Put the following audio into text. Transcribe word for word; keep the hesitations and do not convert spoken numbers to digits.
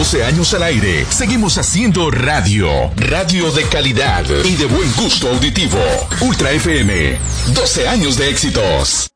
doce años al aire, seguimos haciendo radio. Radio de calidad y de buen gusto auditivo. Ultra F M. doce años de éxitos.